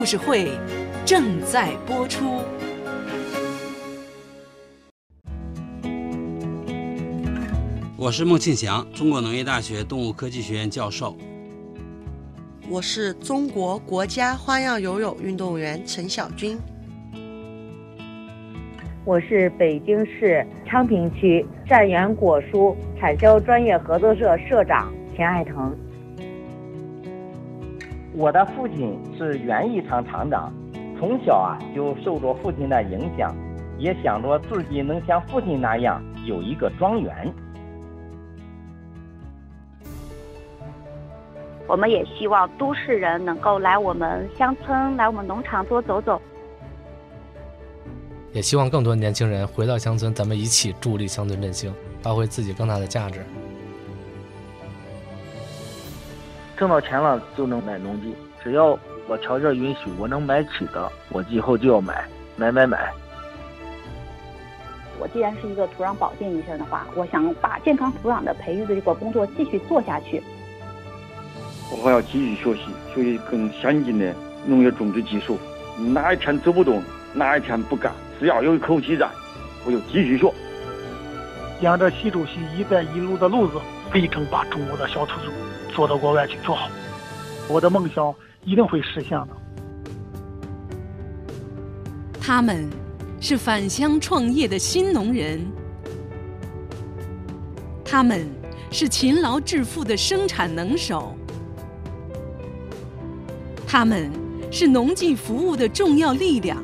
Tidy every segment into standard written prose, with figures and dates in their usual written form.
故事会正在播出。 我是孟庆祥，中国农业大学动物科技学院教授。 我是中国国家花样游泳运动员陈晓军。 我是北京市昌平区善源果蔬产销专业合作社社长钱爱腾。 我的父亲是园艺厂厂长，从小就受着父亲的影响，也想着自己能像父亲那样有一个庄园。 我们也希望都市人能够来我们乡村，来我们农场多走走。 也希望更多年轻人回到乡村，咱们一起助力乡村振兴，发挥自己更大的价值。 挣到钱了就能买农机，只要我条件允许，我能买起的，我以后就要买。 我既然是一个土壤保健医生的话，我想把健康土壤的培育的这个工作继续做下去。 我还要继续学习更先进的农业种植技术。哪一天走不动，哪一天不干，只要有一口气在，我就继续学。 沿着习主席“一带一路”的路子，力争把中国的小土猪做到国外去做好。我的梦想一定会实现的。 他们是返乡创业的新农人，他们是勤劳致富的生产能手，他们是农技服务的重要力量，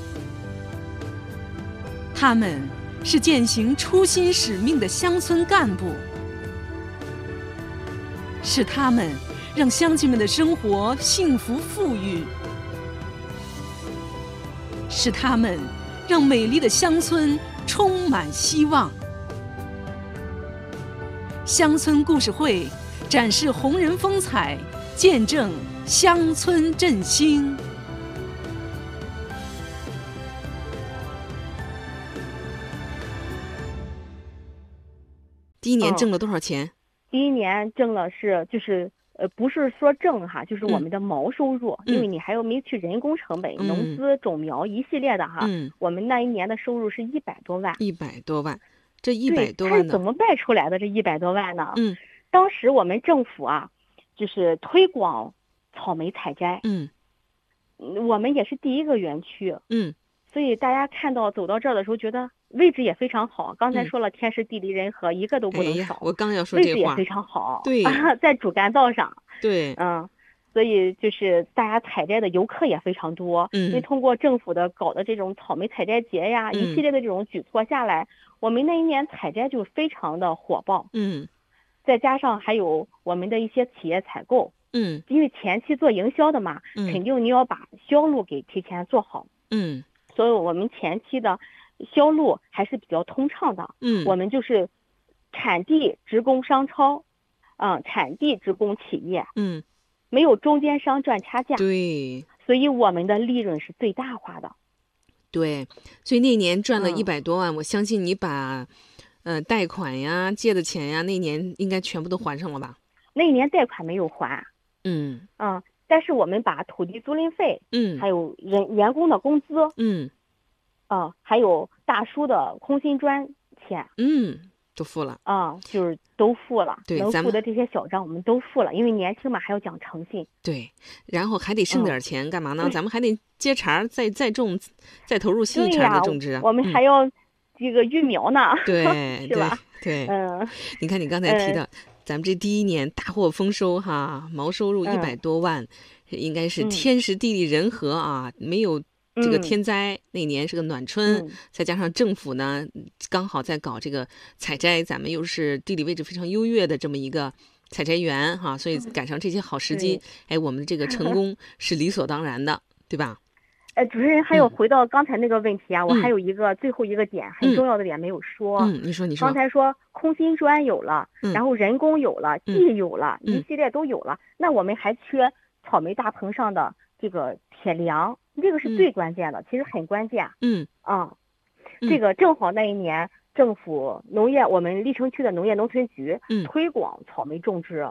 他们是践行初心使命的乡村干部，是他们让乡亲们的生活幸福富裕，是他们让美丽的乡村充满希望。乡村故事会展示红人风采，见证乡村振兴。第一年挣了多少钱？ 第一年挣了不是说挣哈，就是我们的毛收入，因为你还有没去人工成本、农资、种苗一系列的哈。我们那一年的收入是100多万。 100多万，这100多万呢？ 它是怎么卖出来的这100多万呢？当时我们政府就是推广草莓采摘。我们也是第一个园区。所以大家走到这儿的时候，觉得位置也非常好。刚才说了，天时地利人和，一个都不能少。 我刚要说这话。位置也非常好。 对， 在主干道上。 对， 所以就是大家采摘的游客也非常多。因为通过政府的搞的这种草莓采摘节呀，一系列的这种举措下来，我们那一年采摘就非常的火爆。再加上还有我们的一些企业采购。因为前期做营销的嘛，肯定你要把销路给提前做好。所以我们前期的销路还是比较通畅的。我们就是产地直供商超，产地直供企业。没有中间商赚差价。 对， 所以我们的利润是最大化的。 对，所以那年赚了100多万，我相信你把贷款呀、借的钱呀，那年应该全部都还上了吧？ 那一年贷款没有还。但是我们把土地租赁费，还有员工的工资，还有大叔的空心砖钱， 都付了。 就是都付了。 对， 能付的这些小账我们都付了，因为年轻嘛，还要讲诚信。 对，然后还得剩点钱干嘛呢？咱们还得接茬再种，再投入新一茬的种植。 我们还要这个育苗呢。 对， 是吧？ 对，你看你刚才提到。咱们这第一年大获丰收哈，毛收入100多万，应该是天时地利人和没有这个天灾。那年是个暖春，再加上政府呢刚好在搞这个采摘，咱们又是地理位置非常优越的这么一个采摘园哈，所以赶上这些好时机，我们的这个成功是理所当然的，对吧？ 主持人还有回到刚才那个问题我还有最后一个点很重要的点没有说。 你说。 刚才说空心砖有了，然后人工有了，地有了，一系列都有了，那我们还缺草莓大棚上的这个铁梁，这个是最关键的，其实很关键。这个正好那一年政府我们历城区的农业农村局推广草莓种植，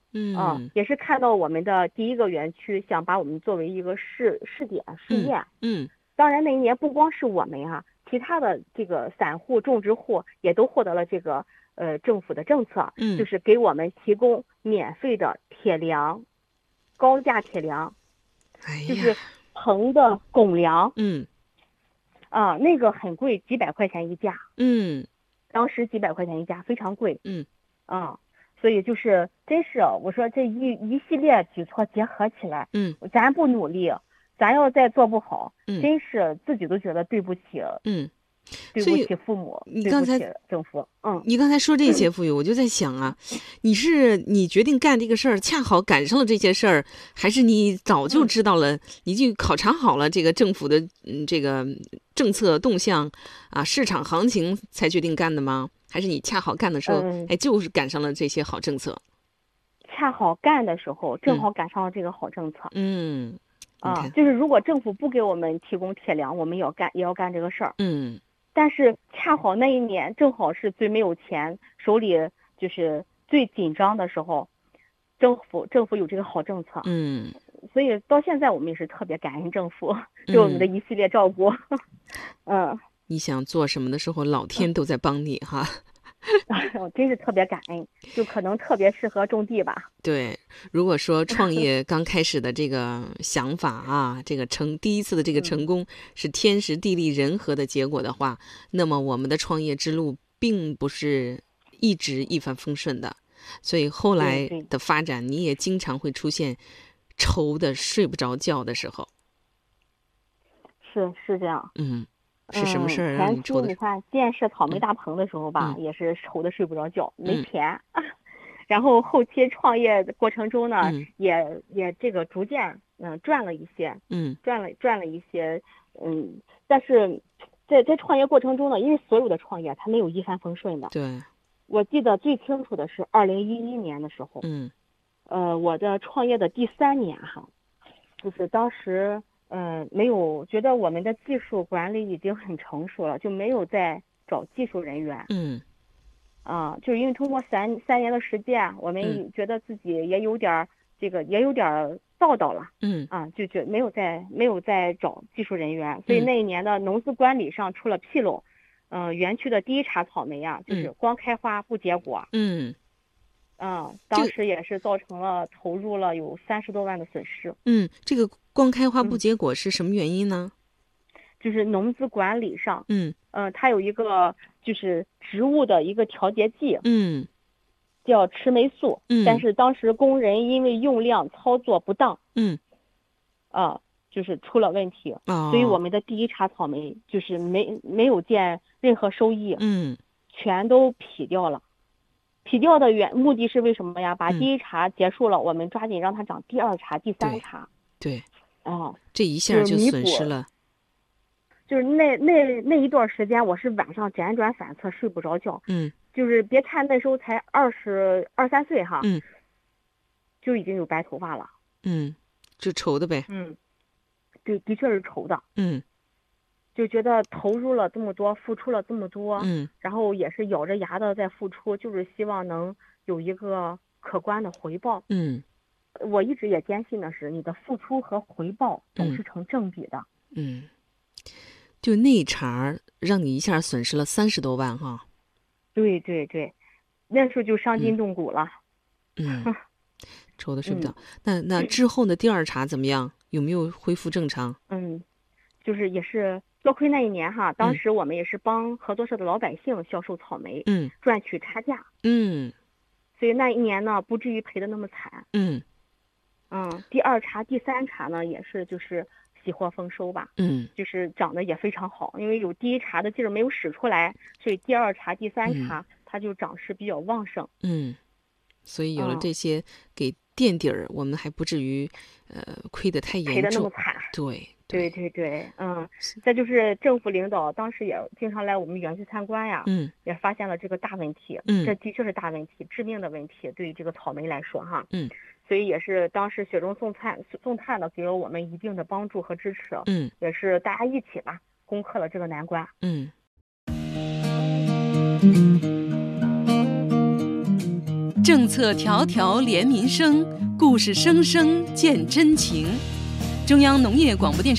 也是看到我们的第一个园区，想把我们作为一个试点试验。当然那一年不光是我们啊，其他的这个散户种植户也都获得了这个政府的政策，就是给我们提供免费的铁粮，高价铁粮，就是棚的拱粮。那个很贵，几百块钱一架。当时几百块钱一架，非常贵。所以就是真是我说这一系列举措结合起来，咱不努力，咱要再做不好，真是自己都觉得对不起。对不起父母， 你刚才对不起政府。 你刚才说这些，富裕，我就在想啊，你决定干这个事儿，恰好赶上了这些事儿，还是你早就知道了，你就考察好了这个政府的这个政策动向啊，市场行情才决定干的吗？还是你恰好干的时候，就是赶上了这些好政策？ 恰好干的时候，正好赶上了这个好政策。就是如果政府不给我们提供铁粮，我们也要干这个事儿。但是恰好那一年正好是最没有钱，手里就是最紧张的时候，政府有这个好政策。所以到现在我们也是特别感恩政府对我们的一系列照顾。 你想做什么的时候，老天都在帮你哈。 我真是特别感恩，就可能特别适合种地吧。 对，如果说创业刚开始的这个想法啊，这个第一次的这个成功是天时地利人和的结果的话，那么我们的创业之路并不是一直一帆风顺的，所以后来的发展你也经常会出现愁的睡不着觉的时候。 是这样。 是什么事儿让你愁的？ 前期你看建设草莓大棚的时候吧，也是愁的睡不着觉，没钱。然后后期创业的过程中呢，也这个逐渐赚了一些，赚了一些，但是在创业过程中呢，因为所有的创业它没有一帆风顺的。 对， 我记得最清楚的是2011年的时候，我的创业的第3年哈，就是当时。没有觉得我们的技术管理已经很成熟了，就没有再找技术人员。就是因为通过三年的实践，我们觉得自己也有点道了。就觉没有再找技术人员，所以那一年的农资管理上出了纰漏。园区的第一茬草莓啊，就是光开花不结果。当时也是造成了投入了有30多万的损失。 这个光开花不结果是什么原因呢？ 就是农资管理上，它有一个就是植物的一个调节剂，叫赤霉素，但是当时工人因为用量操作不当，就是出了问题，所以我们的第一茬草莓就是没有见任何收益，全都劈掉了。劈掉的目的是为什么呀？把第一茬结束了，我们抓紧让它长第2茬、第3茬。 对，这一下就损失了。 就是那一段时间，我是晚上辗转反侧睡不着觉。就是别看那时候才22、23岁哈，就已经有白头发了。 就愁的呗。 对，的确是愁的。就觉得投入了这么多，付出了这么多，然后也是咬着牙的在付出，就是希望能有一个可观的回报。我一直也坚信的是，你的付出和回报总是成正比的。 就那一茬让你一下损失了30多万哈。 对，那时候就伤筋动骨了。 愁的睡不着。那之后的第2茬怎么样？有没有恢复正常？ 就是也是多亏那一年哈，当时我们也是帮合作社的老百姓销售草莓，赚取差价，所以那一年呢不至于赔的那么惨。第2茬、第3茬呢也是就是喜获丰收吧，就是长得也非常好，因为有第一茬的劲儿没有使出来，所以第2茬、第3茬它就长势比较旺盛。 所以有了这些给垫底儿，我们还不至于亏得太严重， 赔得那么惨。对。再就是政府领导当时也经常来我们园区参观呀，也发现了这个大问题，这的确是大问题，致命的问题，对于这个草莓来说哈，所以也是当时雪中送炭的给了我们一定的帮助和支持，也是大家一起吧攻克了这个难关。 政策条条连民生，故事声声见真情。中央农业广播电视